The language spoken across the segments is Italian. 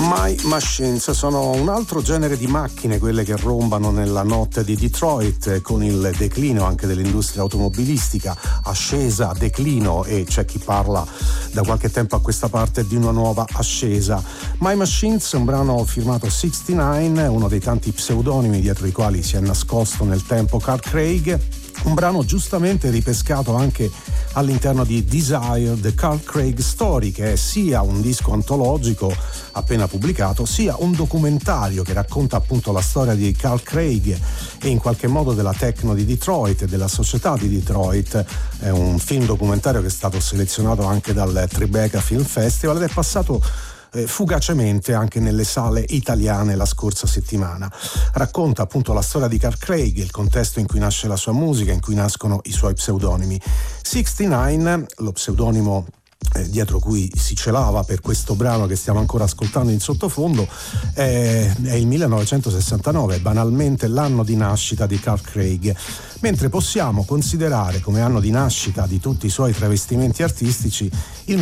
My Machines sono un altro genere di macchine, quelle che rombano nella notte di Detroit, con il declino anche dell'industria automobilistica, ascesa, declino, e c'è chi parla da qualche tempo a questa parte di una nuova ascesa. My Machines è un brano firmato 69, uno dei tanti pseudonimi dietro i quali si è nascosto nel tempo Carl Craig, un brano giustamente ripescato anche all'interno di Desire, The Carl Craig Story, che è sia un disco antologico appena pubblicato, sia un documentario che racconta appunto la storia di Carl Craig e in qualche modo della techno di Detroit e della società di Detroit. È un film documentario che è stato selezionato anche dal Tribeca Film Festival ed è passato fugacemente anche nelle sale italiane la scorsa settimana. Racconta appunto la storia di Carl Craig, il contesto in cui nasce la sua musica, in cui nascono i suoi pseudonimi. 69, lo pseudonimo dietro cui si celava per questo brano che stiamo ancora ascoltando in sottofondo, è il 1969, banalmente l'anno di nascita di Carl Craig, mentre possiamo considerare come anno di nascita di tutti i suoi travestimenti artistici il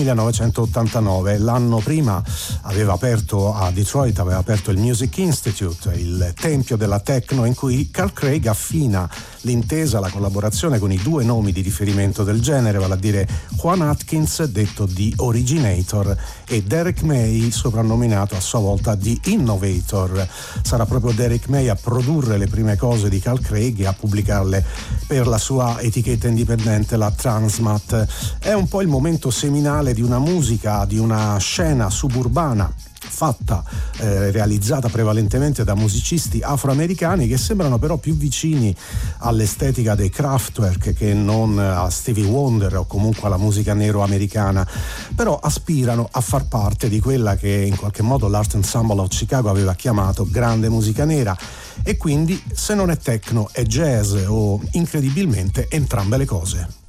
1989. L'anno prima aveva aperto a Detroit, aveva aperto il Music Institute, il tempio della techno, in cui Carl Craig affina l'intesa, la collaborazione con i due nomi di riferimento del genere, vale a dire Juan Atkins, detto The Originator, e Derek May, soprannominato a sua volta The Innovator. Sarà proprio Derek May a produrre le prime cose di Carl Craig e a pubblicarle per la sua etichetta indipendente, la Transmat. È un po' il momento seminale di una musica, di una scena suburbana fatta, realizzata prevalentemente da musicisti afroamericani, che sembrano però più vicini all'estetica dei Kraftwerk che non a Stevie Wonder o comunque alla musica nero-americana, però aspirano a far parte di quella che in qualche modo l'Art Ensemble of Chicago aveva chiamato grande musica nera, e quindi se non è techno è jazz, o incredibilmente entrambe le cose.